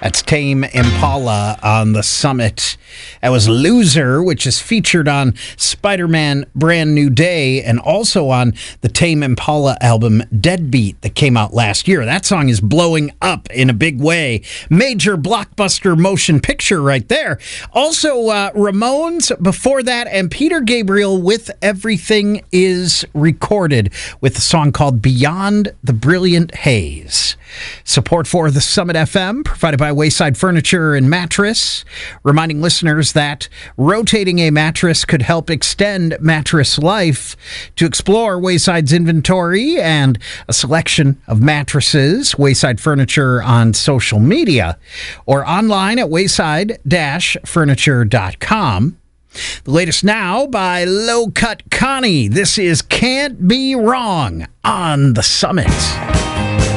That's Tame Impala on the Summit. That was Loser, which is featured on Spider-Man Brand New Day and also on the Tame Impala album Deadbeat that came out last year. That song is blowing up in a big way. Major blockbuster motion picture right there. Also, Ramones before that, and Peter Gabriel with Everything Is Recorded with a song called Beyond the Brilliant Haze. Support for the Summit FM provided by Wayside Furniture and Mattress, reminding listeners that rotating a mattress could help extend mattress life. To explore Wayside's inventory and a selection of mattresses, Wayside Furniture on social media or online at wayside-furniture.com. The latest now by Low Cut Connie. This is Can't Be Wrong on the Summit.